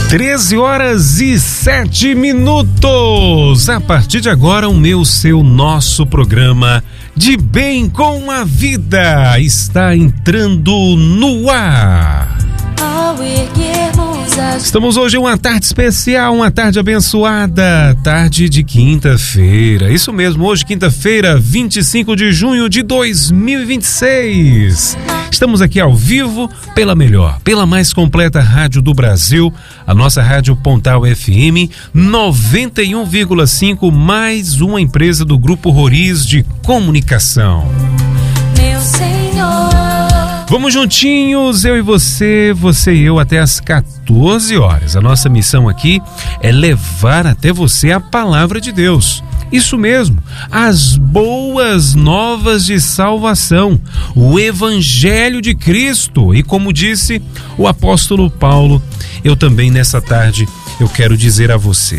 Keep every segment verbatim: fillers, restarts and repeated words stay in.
treze horas e sete minutos. A partir de agora, o meu, seu, nosso programa De Bem com a Vida está entrando no ar. Ao erguermos as... Estamos hoje em uma tarde especial, uma tarde abençoada, tarde de quinta-feira. Isso mesmo, hoje quinta-feira, vinte e cinco de junho de dois mil e vinte e seis. Estamos aqui ao vivo pela melhor, pela mais completa rádio do Brasil, a nossa Rádio Pontal F M noventa e um vírgula cinco, mais uma empresa do Grupo Roriz de Comunicação. Meu Senhor. Vamos juntinhos, eu e você, você e eu, até às quatorze horas. A nossa missão aqui é levar até você a palavra de Deus. Isso mesmo, as boas novas de salvação, o Evangelho de Cristo. E como disse o apóstolo Paulo, eu também nessa tarde eu quero dizer a você: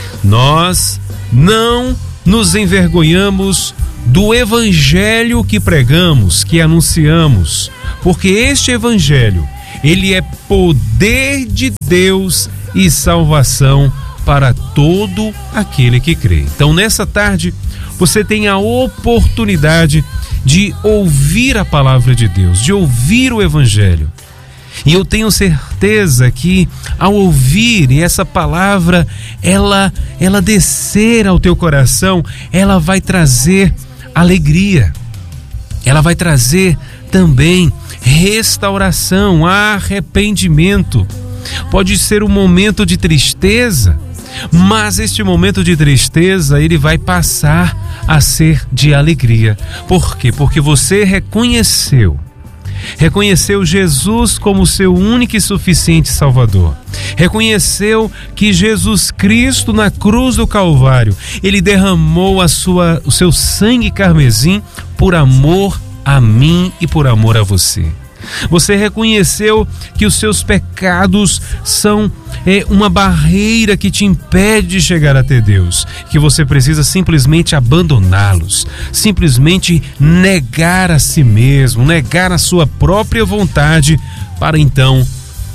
nós não nos envergonhamos do Evangelho que pregamos, que anunciamos, porque este Evangelho, ele é poder de Deus e salvação para todo aquele que crê. Então, nessa tarde, você tem a oportunidade de ouvir a palavra de Deus, de ouvir o Evangelho. E eu tenho certeza que ao ouvir essa palavra, ela, ela descer ao teu coração, ela vai trazer alegria. Ela vai trazer também restauração, arrependimento. Pode ser um momento de tristeza, mas este momento de tristeza, ele vai passar a ser de alegria. Por quê? Porque você reconheceu, reconheceu Jesus como seu único e suficiente Salvador. Reconheceu que Jesus Cristo na cruz do Calvário, ele derramou a sua, o seu sangue carmesim por amor a mim e por amor a você. Você reconheceu que os seus pecados são é, uma barreira que te impede de chegar até Deus, que você precisa simplesmente abandoná-los, simplesmente negar a si mesmo, negar a sua própria vontade, para então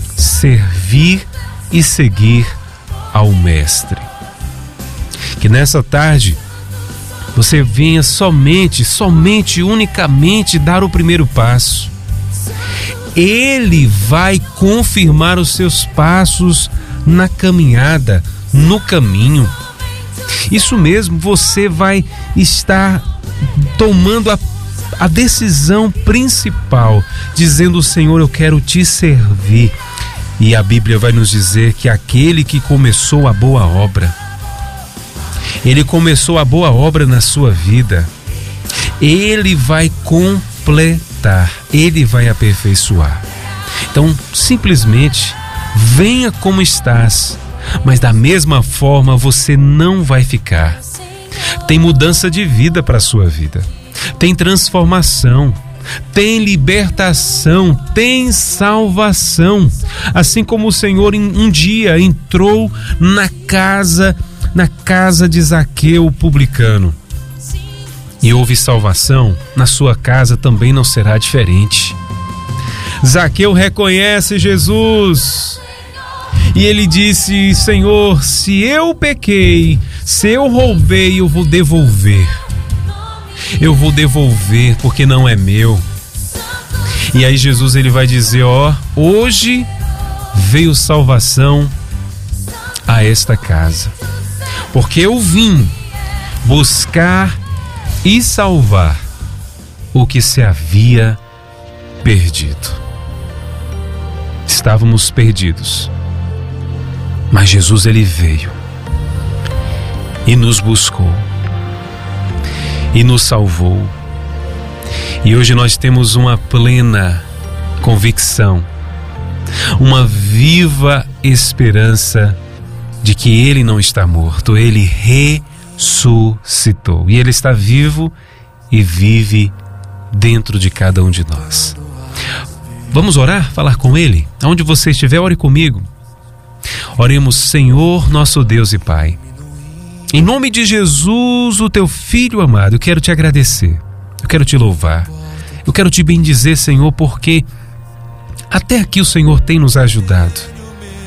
servir e seguir ao Mestre. Que nessa tarde você venha somente, somente, unicamente dar o primeiro passo. Ele vai confirmar os seus passos na caminhada, no caminho. Isso mesmo, você vai estar tomando a, a decisão principal, dizendo: Senhor, eu quero te servir. E a Bíblia vai nos dizer que aquele que começou a boa obra, ele começou a boa obra na sua vida, ele vai completar, ele vai aperfeiçoar. Então, simplesmente venha como estás, mas da mesma forma você não vai ficar. Tem mudança de vida para a sua vida, tem transformação, tem libertação, tem salvação. Assim como o Senhor um dia entrou na casa, na casa de Zaqueu, o publicano, e houve salvação, na sua casa também não será diferente. Zaqueu reconhece Jesus e ele disse: Senhor, se eu pequei, se eu roubei, eu vou devolver. Eu vou devolver porque não é meu. E aí Jesus, ele vai dizer: ó, hoje veio salvação a esta casa, porque eu vim buscar e salvar o que se havia perdido. Estávamos perdidos, mas Jesus, ele veio e nos buscou e nos salvou. E hoje nós temos uma plena convicção, uma viva esperança de que ele não está morto, ele ressuscitou. E ele está vivo e vive dentro de cada um de nós. Vamos orar, falar com ele? Aonde você estiver, ore comigo. Oremos. Senhor, nosso Deus e Pai, em nome de Jesus, o teu Filho amado, eu quero te agradecer, eu quero te louvar, eu quero te bendizer, Senhor, porque até aqui o Senhor tem nos ajudado.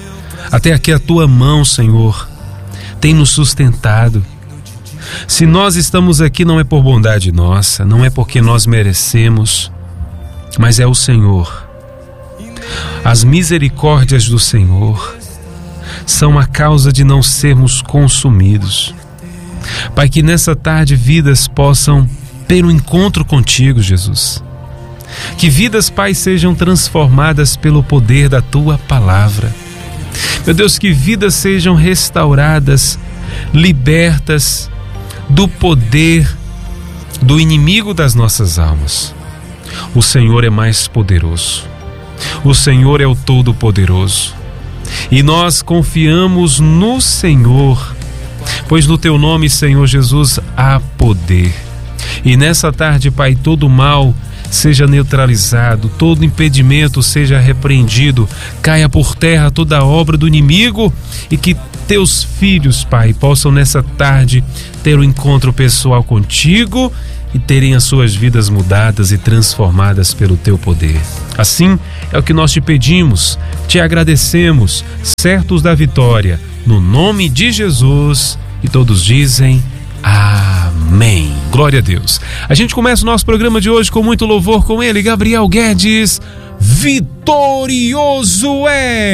Até aqui a tua mão, Senhor, tem nos sustentado. Se nós estamos aqui, não é por bondade nossa, não é porque nós merecemos, mas é o Senhor. As misericórdias do Senhor são a causa de não sermos consumidos. Pai, que nessa tarde vidas possam ter um encontro contigo, Jesus. Que vidas, Pai, sejam transformadas pelo poder da tua palavra. Meu Deus, que vidas sejam restauradas, libertas do poder do inimigo das nossas almas. O Senhor é mais poderoso. O Senhor é o Todo-Poderoso. E nós confiamos no Senhor, pois no teu nome, Senhor Jesus, há poder. E nessa tarde, Pai, todo mal seja neutralizado, todo impedimento seja repreendido, caia por terra toda obra do inimigo e que teus filhos, Pai, possam nessa tarde ter um encontro pessoal contigo e terem as suas vidas mudadas e transformadas pelo teu poder. Assim é o que nós te pedimos, te agradecemos, certos da vitória, no nome de Jesus, e todos dizem amém. Glória a Deus. A gente começa o nosso programa de hoje com muito louvor com ele, Gabriel Guedes. Vitorioso é